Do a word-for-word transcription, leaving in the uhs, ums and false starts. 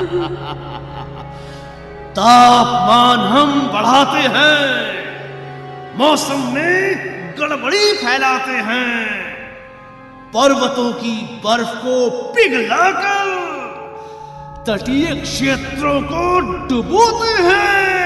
तापमान हम बढ़ाते हैं, मौसम में गड़बड़ी फैलाते हैं, पर्वतों की बर्फ को पिघलाकर तटीय क्षेत्रों को डुबोते हैं।